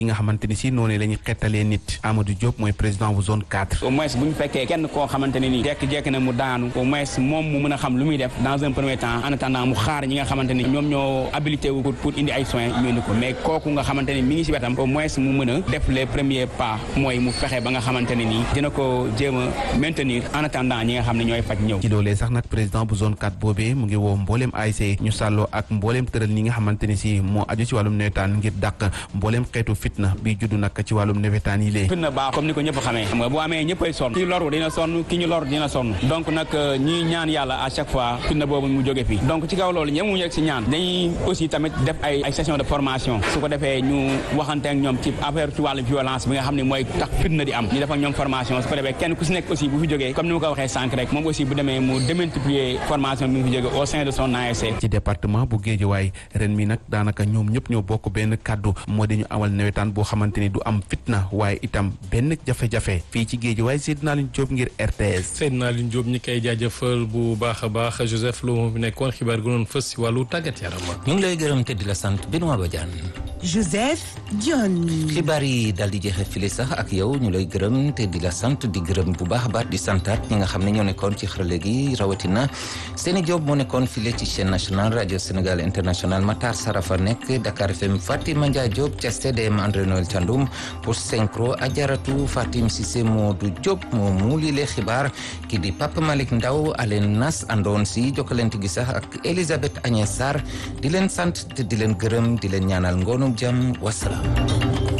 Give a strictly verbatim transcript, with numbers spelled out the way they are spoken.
yi nga xamante ni si noonu la ñuy xettalee nit Amadou Diop mooy président bu zone quatre. au moins bu ñu fekkee kenn koo xamante ne nii jekk-jekk na mu daanu au moins moom mu mën a xam lu muy def dans un premier temps en attendant mu xaar ñi nga xamante ni ñoom ñoo habilité wu ko pour indi ay soins ñu indi ko mais kooku nga xamante ni mi ngi si wetam au moins mu mën a def les premiers pas mooy mu fexe ba nga xamante ne nii dina ko jéem a maintenir en attendant ñi nga xam ne ñooy faj ñëw. ci loolee sax nag président bu zone quatre boobee mu ngi woo mbooleem A S C ñu sàlloo ak mbooleem tëral ñi nga xamante ni si moo aju ci wàllum nawetaan ngir dàq mbooleem xeetu fitna bi juddu nag ci wàllum nawetaan yi lee. fitna baax comme ni ko ñëpp xamee xam nga bu amee ñëppay sonn ki loru dina sonn ki ñu lor dina sonn donc nag ñi ñaan yàlla à chaque fois fitna boobu mu jóge fi donc ci kaw loolu ñemuñu rek si ñaan dañuy aussi tamit def ay ay session de formation su ko defee ñu waxante ak ñoom ci affaire ci wàllu violence bi nga xam ne mooy tax fitna di am ñu def ak ñoom formation su ko defee kenn ku si nekk aussi bu fi jógee comme ni ma ko waxee sànq rek moom aussi bu demee mu démultiplier formation bi mu fi jógee au sein de son A S C. ci département bu Guédiawaye ren mi nag daanaka ñoom ñëpp ñoo bokk benn kàddu moo di ñu amal nawetaan boo xamante ni du am fitna waaye itam benn jafe-jafe fii ci Guédiawaye Seydina Alioune Diop ngir R T S. Seydina Alioune Diop ñi koy jaajëfal bu baax a baax Joseph Lo mu nekkoon xibaar gu doon fës si wàllu tàggat yaram. ñu ngi lay gërëm te di la sant Benoît Badiane. Joseph Dione. xibaar yi daal di jeexee file sax ak yow ñu lay gërëm te di la sant di gërëm bu baax a baax di santaat ñi nga xam ne ñoo nekkoon ci xarale gi rawatina Seni Diop moo nekkoon file ci chaîne nationale radio Sénégal international Matar Sarafa nekk Dakar F M Fatima Ndiaye Diop ca C D M André Noël Thiandoum pour synchro Ajaratu Fatim Cissé Modou Diop moo muulile xibaar ki di Papa Malick Ndaw Alen Nas àndoon si jokkalante gi sax ak Elisabeth Agnès Sarr di leen sant te di leen gërëm di leen ñaanal ngoonu jàmm wasalaam.